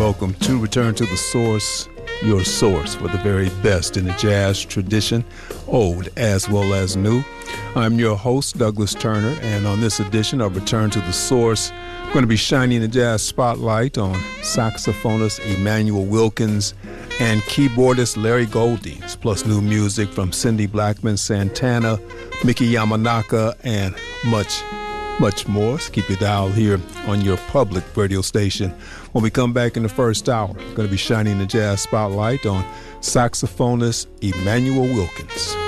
welcome to Return to the Source, your source for the very best in the jazz tradition, old as well as new. I'm your host, Douglas Turner, and on this edition of Return to the Source, I'm going to be shining the jazz spotlight on saxophonist Emmanuel Wilkins and keyboardist Larry Goldings, plus new music from Cindy Blackman, Santana, Miki Yamanaka, and much more. So keep your dial here on your public radio station. When we come back in the first hour, we're going to be shining the jazz spotlight on saxophonist Emmanuel Wilkins.